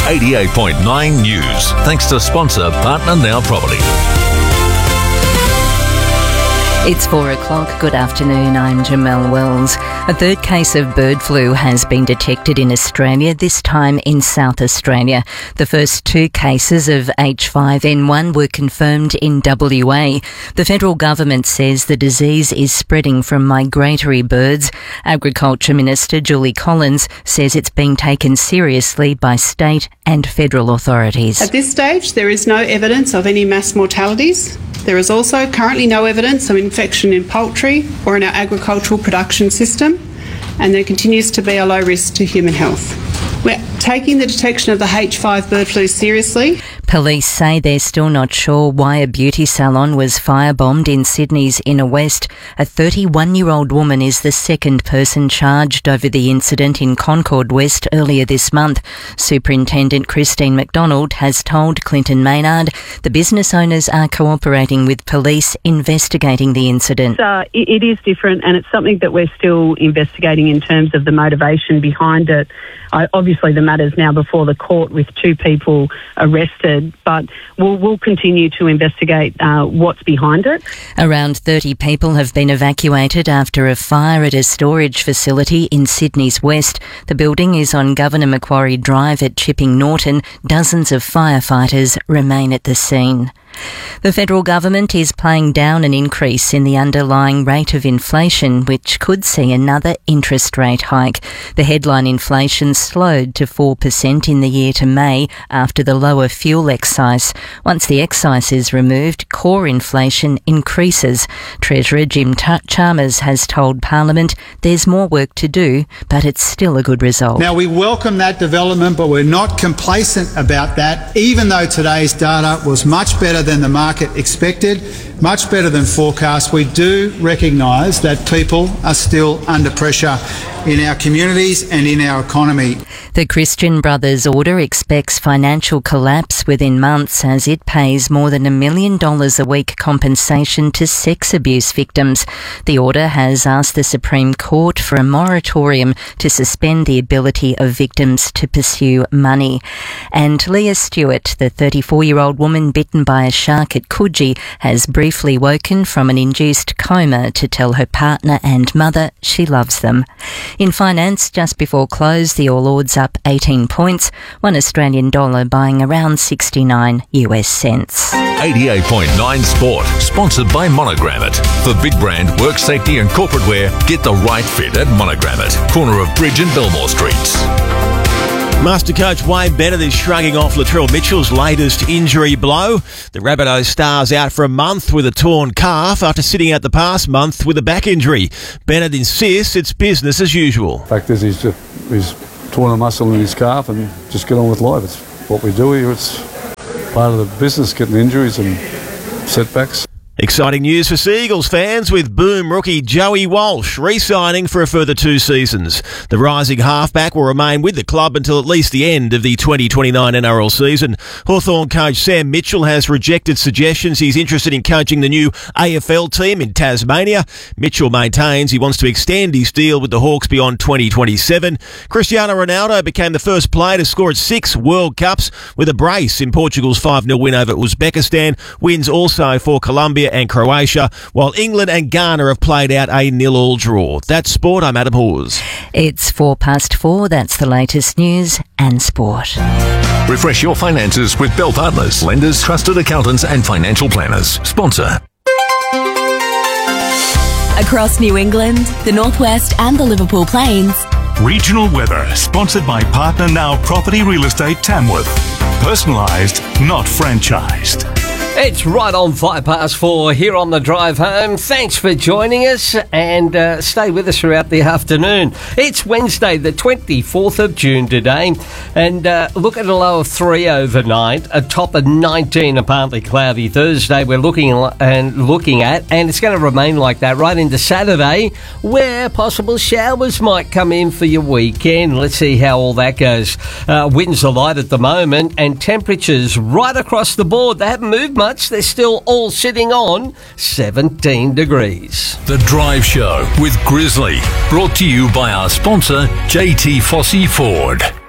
88.9 News. Thanks to sponsor Partner Now Property. It's 4 o'clock. Good afternoon. I'm Jamelle Wells. A third case of bird flu has been detected in Australia, this time in South Australia. The first 2 cases of H5N1 were confirmed in WA. The federal government says the disease is spreading from migratory birds. Agriculture Minister Julie Collins says it's being taken seriously by state and federal authorities. At this stage, there is no evidence of any mass mortalities. There is also currently no evidence of infection in poultry or in our agricultural production system, and there continues to be a low risk to human health. We're taking the detection of the H5 bird flu seriously. Police say they're still not sure why a beauty salon was firebombed in Sydney's inner west. A 31-year-old woman is the second person charged over the incident in Concord West earlier this month. Superintendent Christine McDonald has told Clinton Maynard the business owners are cooperating with police investigating the incident. It is different, and it's something that we're still investigating in terms of the motivation behind it. Obviously, the matter's now before the court with 2 people arrested, but we'll continue to investigate what's behind it. Around 30 people have been evacuated after a fire at a storage facility in Sydney's west. The building is on Governor Macquarie Drive at Chipping Norton. Dozens of firefighters remain at the scene. The federal government is playing down an increase in the underlying rate of inflation, which could see another interest rate hike. The headline inflation slowed to 4% in the year to May after the lower fuel excise. Once the excise is removed, core inflation increases. Treasurer Jim Chalmers has told Parliament there's more work to do, but it's still a good result. Now, we welcome that development, but we're not complacent about that, even though today's data was much better than the market expected, much better than forecast. We do recognise that people are still under pressure in our communities and in our economy. The Christian Brothers Order expects financial collapse within months as it pays more than $1 million a week compensation to sex abuse victims. The order has asked the Supreme Court for a moratorium to suspend the ability of victims to pursue money. And Leah Stewart, the 34-year-old woman bitten by a shark at Coogee, has briefly woken from an induced coma to tell her partner and mother she loves them. In finance, just before close, the All Ords up 18 points, $1 Australian buying around 69 US cents. 88.9 Sport, sponsored by Monogrammet. For big brand, work safety and corporate wear, get the right fit at Monogrammet, corner of Bridge and Belmore Streets. Master coach Wayne Bennett is shrugging off Latrell Mitchell's latest injury blow. The Rabbitohs star's out for a month with a torn calf after sitting out the past month with a back injury. Bennett insists it's business as usual. The fact is he's torn a muscle in his calf and just get on with life. It's what we do here. It's part of the business, getting injuries and setbacks. Exciting news for Sea Eagles fans with Boom rookie Joey Walsh re-signing for a further 2 seasons. The rising halfback will remain with the club until at least the end of the 2029 NRL season. Hawthorn coach Sam Mitchell has rejected suggestions he's interested in coaching the new AFL team in Tasmania. Mitchell maintains he wants to extend his deal with the Hawks beyond 2027. Cristiano Ronaldo became the first player to score at 6 World Cups with a brace in Portugal's 5-0 win over Uzbekistan. Wins also for Colombia and Croatia, while England and Ghana have played out a 0-0 draw. That's sport. I'm Adam Hawes. It's 4:04. That's the latest news and sport. Refresh your finances with Bell Partners, lenders, trusted accountants and financial planners. Sponsor. Across New England, the Northwest and the Liverpool Plains. Regional weather, sponsored by Partner Now Property Real Estate Tamworth. Personalised, not franchised. It's right on 4:05 here on the drive home. Thanks for joining us and stay with us throughout the afternoon. It's Wednesday, the 24th of June today, and look at a low of 3 overnight, a top of 19, a partly cloudy Thursday we're looking at, and it's going to remain like that right into Saturday, where possible showers might come in for your weekend. Let's see how all that goes. Winds are light at the moment, and temperatures right across the board. They haven't moved much. They're still all sitting on 17 degrees. The Drive Show with Grizzly, brought to you by our sponsor, JT Fossey Ford.